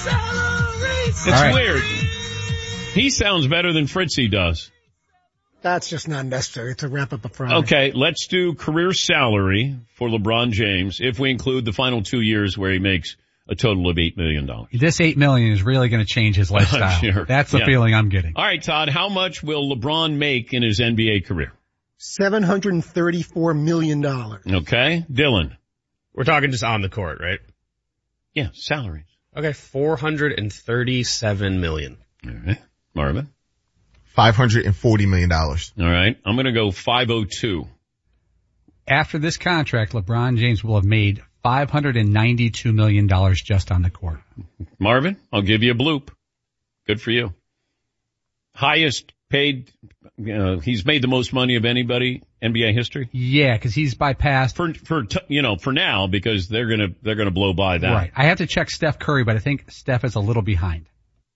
It's right. weird. He sounds better than Fritzy does. That's just not necessary to wrap up a Friday. Okay, let's do career salary for LeBron James if we include the final 2 years where he makes a total of $8 million. This $8 million is really going to change his lifestyle. Sure. That's the feeling I'm getting. All right, Todd, how much will LeBron make in his NBA career? $734 million. Okay, Dylan. We're talking just on the court, right? Yeah, salaries. Okay, $437 million. All right, Marvin. $540 million. All right, I'm going to go 502. After this contract, LeBron James will have made $592 million just on the court. Marvin, I'll give you a bloop. Good for you. Highest paid, he's made the most money of anybody NBA history. Yeah, because he's bypassed for now because they're gonna blow by that. Right. I have to check Steph Curry, but I think Steph is a little behind.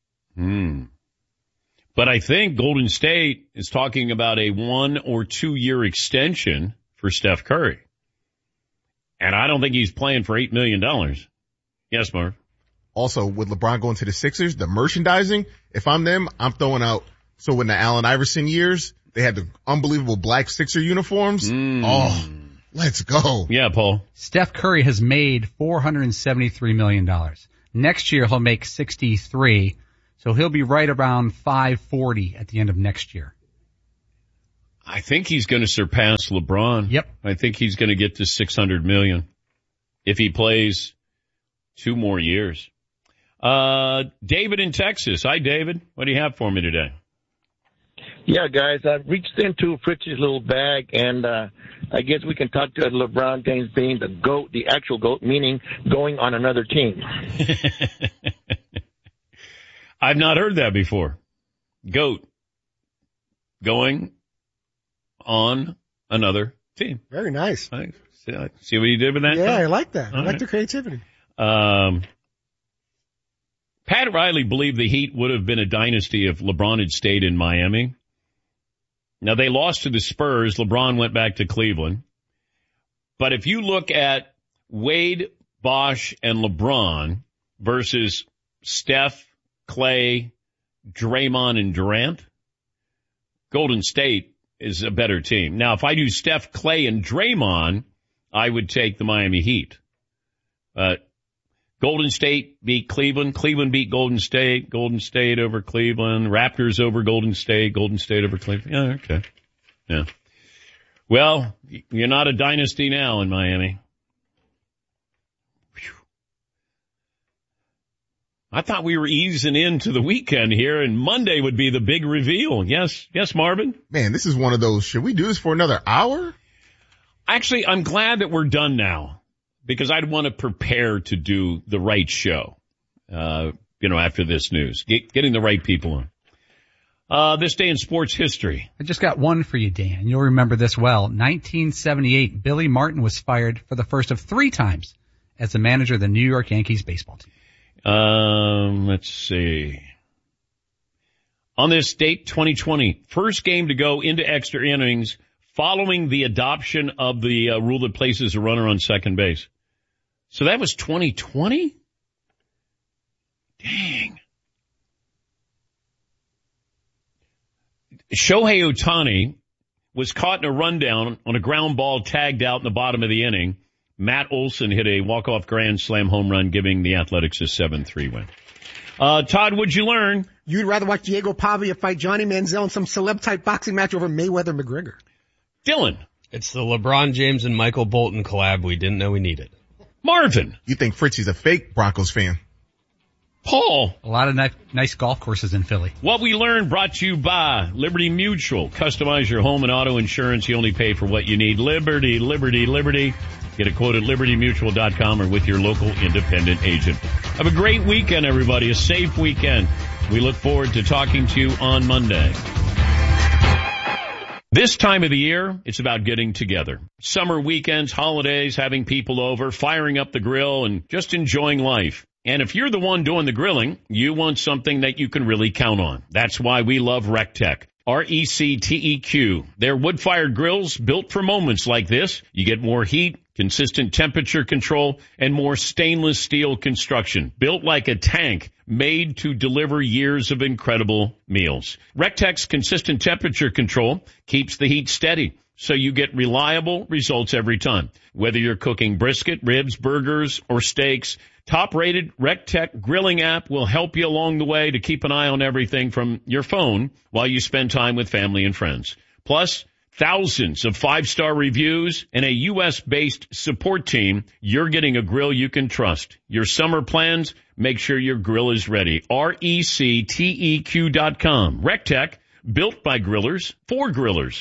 But I think Golden State is talking about a 1 or 2 year extension for Steph Curry. And I don't think he's playing for $8 million. Yes, Marv. Also, with LeBron going to the Sixers, the merchandising, if I'm them, I'm throwing out. So in the Allen Iverson years, they had the unbelievable black Sixer uniforms. Oh, let's go. Yeah, Paul. Steph Curry has made $473 million. Next year, he'll make 63. So he'll be right around 540 at the end of next year. I think he's going to surpass LeBron. Yep. I think he's going to get to 600 million if he plays 2 more years. David in Texas. Hi, David. What do you have for me today? Yeah, guys, I reached into Fritz's little bag, and I guess we can talk to LeBron James being the GOAT, the actual GOAT, meaning going on another team. I've not heard that before. GOAT. Going on another team. Very nice. I see what you did with that? Yeah, I like that. All I like the creativity. Pat Riley believed the Heat would have been a dynasty if LeBron had stayed in Miami. Now, they lost to the Spurs. LeBron went back to Cleveland. But if you look at Wade, Bosh, and LeBron versus Steph, Clay, Draymond, and Durant, Golden State is a better team. Now, if I do Steph, Clay, and Draymond, I would take the Miami Heat. Golden State beat Cleveland. Cleveland beat Golden State. Golden State over Cleveland. Raptors over Golden State. Golden State over Cleveland. Yeah, okay. Yeah. Well, you're not a dynasty now in Miami. Whew. I thought we were easing into the weekend here, and Monday would be the big reveal. Yes, Marvin? Man, this is one of those, should we do this for another hour? Actually, I'm glad that we're done now, because I'd want to prepare to do the right show, after this news, getting the right people on. This day in sports history. I just got one for you, Dan. You'll remember this well. 1978, Billy Martin was fired for the first of 3 times as the manager of the New York Yankees baseball team. Let's see. On this date, 2020, first game to go into extra innings following the adoption of the rule that places a runner on second base. So that was 2020? Dang. Shohei Ohtani was caught in a rundown on a ground ball tagged out in the bottom of the inning. Matt Olson hit a walk-off grand slam home run, giving the Athletics a 7-3 win. Todd, what'd you learn? You'd rather watch Diego Pavia fight Johnny Manziel in some celeb-type boxing match over Mayweather-McGregor. Dylan. It's the LeBron James and Michael Bolton collab we didn't know we needed. Marvin. You think Fritzy's a fake Broncos fan? Paul. A lot of nice golf courses in Philly. What we learned brought to you by Liberty Mutual. Customize your home and auto insurance. You only pay for what you need. Liberty, Liberty, Liberty. Get a quote at libertymutual.com or with your local independent agent. Have a great weekend, everybody. A safe weekend. We look forward to talking to you on Monday. This time of the year, it's about getting together. Summer weekends, holidays, having people over, firing up the grill, and just enjoying life. And if you're the one doing the grilling, you want something that you can really count on. That's why we love RecTech. RECTEQ. They're wood-fired grills built for moments like this. You get more heat, consistent temperature control, and more stainless steel construction. Built like a tank, made to deliver years of incredible meals. Rectech's consistent temperature control keeps the heat steady, so you get reliable results every time. Whether you're cooking brisket, ribs, burgers, or steaks, top-rated Rectech grilling app will help you along the way to keep an eye on everything from your phone while you spend time with family and friends. Plus, thousands of 5-star reviews and a U.S.-based support team. You're getting a grill you can trust. Your summer plans, make sure your grill is ready. RECTEQ.com. Rectech, built by grillers for grillers.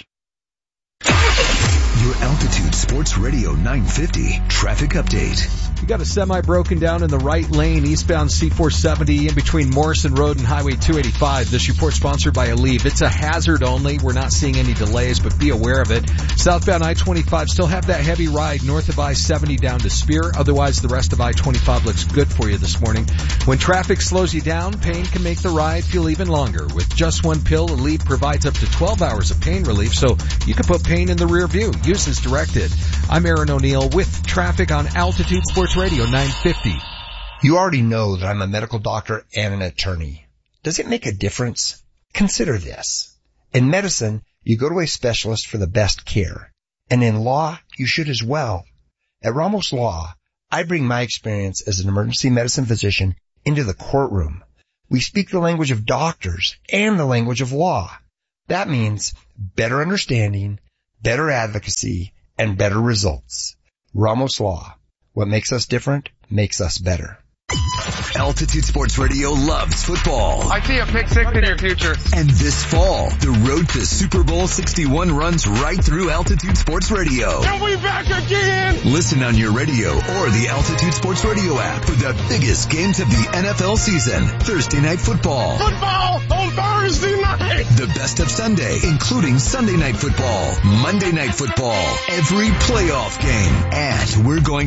Your Altitude Sports Radio 950 traffic update. You got a semi broken down in the right lane, eastbound C470 in between Morrison Road and Highway 285. This report sponsored by Aleve. It's a hazard only. We're not seeing any delays, but be aware of it. Southbound I-25 still have that heavy ride north of I-70 down to Spear. Otherwise, the rest of I-25 looks good for you this morning. When traffic slows you down, pain can make the ride feel even longer. With just one pill, Aleve provides up to 12 hours of pain relief, so you can put pain in the rear view. Use as directed. I'm Aaron O'Neill with traffic on Altitude Sports Radio 950. You already know that I'm a medical doctor and an attorney. Does it make a difference? Consider this. In medicine, you go to a specialist for the best care. And in law, you should as well. At Ramos Law, I bring my experience as an emergency medicine physician into the courtroom. We speak the language of doctors and the language of law. That means better understanding, better advocacy, and better results. Ramos Law. What makes us different makes us better. Altitude Sports Radio loves football. I see a pick six in your future. And this fall, the road to Super Bowl 61 runs right through Altitude Sports Radio. And we back again! Listen on your radio or the Altitude Sports Radio app for the biggest games of the NFL season. Thursday Night Football. Football on Thursday night! The best of Sunday, including Sunday Night Football, Monday Night Football, every playoff game. And we're going